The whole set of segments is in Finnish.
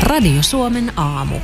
Radio Suomen aamu.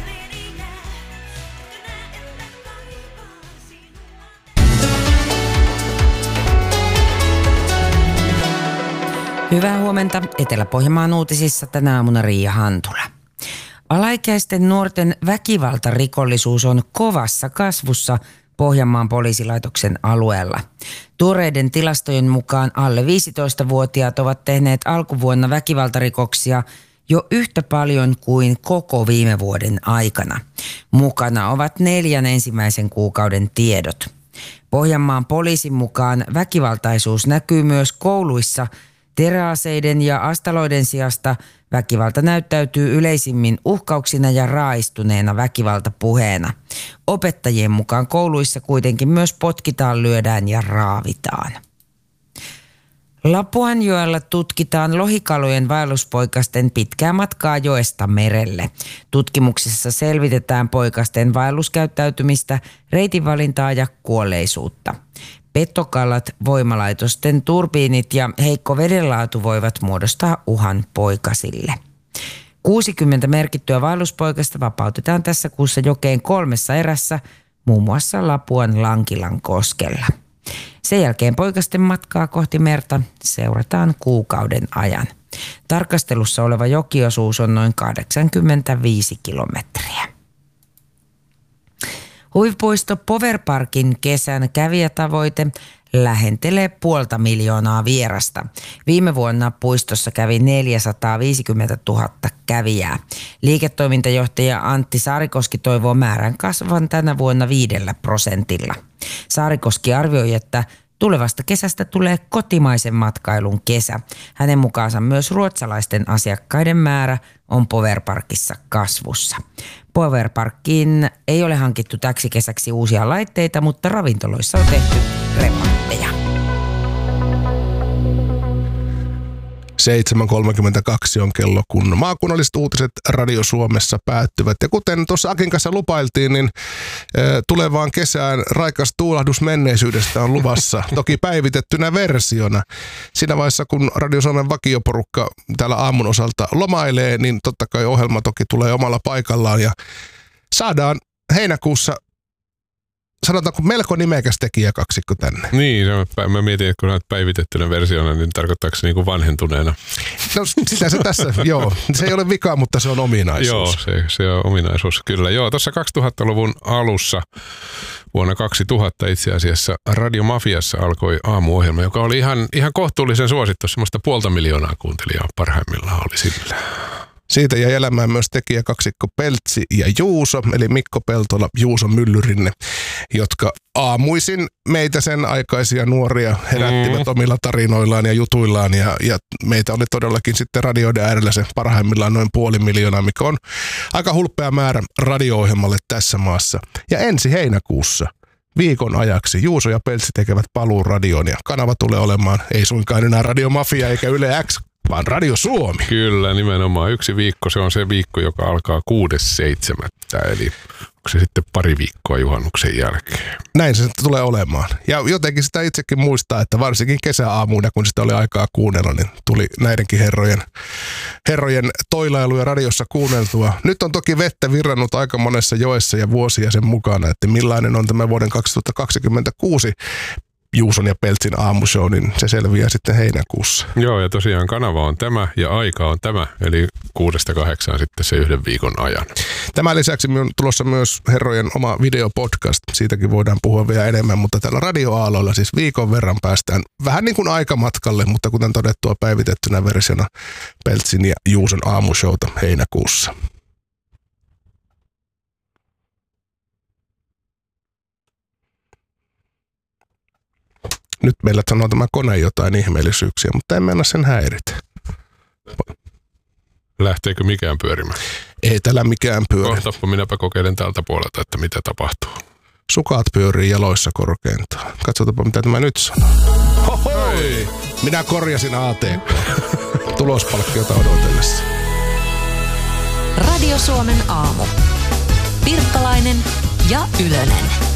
Hyvää huomenta. Etelä-Pohjanmaan uutisissa tänä aamuna Riia Hantula. Alaikäisten nuorten väkivaltarikollisuus on kovassa kasvussa Pohjanmaan poliisilaitoksen alueella. Tuoreiden tilastojen mukaan alle 15-vuotiaat ovat tehneet alkuvuonna väkivaltarikoksia jo yhtä paljon kuin koko viime vuoden aikana. Mukana ovat 4 ensimmäisen kuukauden tiedot. Pohjanmaan poliisin mukaan väkivaltaisuus näkyy myös kouluissa. Teräaseiden ja astaloiden sijasta väkivalta näyttäytyy yleisimmin uhkauksina ja raaistuneena väkivaltapuheena. Opettajien mukaan kouluissa kuitenkin myös potkitaan, lyödään ja raavitaan. Lapuanjoella tutkitaan lohikalojen vaelluspoikasten pitkää matkaa joesta merelle. Tutkimuksessa selvitetään poikasten vaelluskäyttäytymistä, reitinvalintaa ja kuolleisuutta. Petokalat, voimalaitosten turbiinit ja heikko vedenlaatu voivat muodostaa uhan poikasille. 60 merkittyä vaelluspoikasta vapautetaan tässä kuussa jokeen 3 erässä, muun muassa Lapuan Lankilan koskella. Sen jälkeen poikasten matkaa kohti merta seurataan kuukauden ajan. Tarkastelussa oleva jokiosuus on noin 85 kilometriä. Huvipuisto Powerparkin kesän kävijätavoite lähentelee 500 000 vierasta. Viime vuonna puistossa kävi 450 000 kävijää. Liiketoimintajohtaja Antti Saarikoski toivoo määrän kasvavan tänä vuonna 5%. Saarikoski arvioi, että tulevasta kesästä tulee kotimaisen matkailun kesä. Hänen mukaansa myös ruotsalaisten asiakkaiden määrä on Powerparkissa kasvussa. Powerparkkiin ei ole hankittu täksi kesäksi uusia laitteita, mutta ravintoloissa on tehty remontteja. 7.32 on kello, kun maakunnalliset uutiset Radio Suomessa päättyvät. Ja kuten tuossa Akin kanssa lupailtiin, niin tulevaan kesään raikas tuulahdus menneisyydestä on luvassa. Toki päivitettynä versiona. Siinä vaiheessa, kun Radio Suomen vakioporukka täällä aamun osalta lomailee, niin totta kai ohjelma toki tulee omalla paikallaan. Ja saadaan heinäkuussa, sanotaanko melko nimekäs tekijäkaksikko tänne. Niin, mä mietin, että kun olet päivitettynä versiona, niin tarkoittaako se niin kuin vanhentuneena? No sitä se tässä, joo. Se ei ole vika, mutta se on ominaisuus. Joo, se on ominaisuus, kyllä. Joo, tuossa 2000-luvun alussa, vuonna 2000 itse asiassa Radio Mafiassa alkoi aamuohjelma, joka oli ihan kohtuullisen suosittu. Semmoista 500 000 kuuntelijaa parhaimmillaan oli sillä. Siitä jäi elämään myös tekijäkaksikko Peltsi ja Juuso, eli Mikko Peltola, Juuso Myllyrinne, jotka aamuisin meitä sen aikaisia nuoria herättivät omilla tarinoillaan ja jutuillaan. Ja meitä oli todellakin sitten radioiden äärellä se parhaimmillaan noin 500 000, mikä on aika hulppea määrä radio-ohjelmalle tässä maassa. Ja ensi heinäkuussa viikon ajaksi Juuso ja Peltsi tekevät paluun radioon ja kanava tulee olemaan ei suinkaan enää Radio Mafia eikä Yle X, vaan Radio Suomi. Kyllä, nimenomaan yksi viikko. Se on se viikko, joka alkaa 6.7. Eli onko se sitten pari viikkoa juhannuksen jälkeen? Näin se tulee olemaan. Ja jotenkin sitä itsekin muistaa, että varsinkin kesäaamuina, kun sitä oli aikaa kuunnella, niin tuli näidenkin herrojen toilailuja radiossa kuunneltua. Nyt on toki vettä virrannut aika monessa joessa ja vuosia sen mukana, että millainen on tämä vuoden 2026 Juuson ja Peltsin aamushow, niin se selviää sitten heinäkuussa. Joo, ja tosiaan kanava on tämä ja aika on tämä, eli 6-8 sitten se 1 viikon ajan. Tämän lisäksi on tulossa myös herrojen oma videopodcast. Siitäkin voidaan puhua vielä enemmän, mutta tällä radioaaloilla siis viikon verran päästään vähän niin kuin aikamatkalle, mutta kuten todettua päivitettynä versiona Peltsin ja Juuson aamushowta heinäkuussa. Nyt meillä sanoo tämä kone jotain ihmeellisyyksiä, mutta en mennä sen häiritä. Lähteekö mikään pyörimään? Ei tällä mikään pyöri. Kohtappa minäpä kokeilen tältä puolelta, että mitä tapahtuu. Sukat pyörii jaloissa korkeintaan. Katsotaanpa mitä tämä nyt sanoo. Hohoi! Minä korjasin ATK. Tulospalkkiota odotellessa. Radio Suomen aamu. Pirkkalainen ja Ylönen.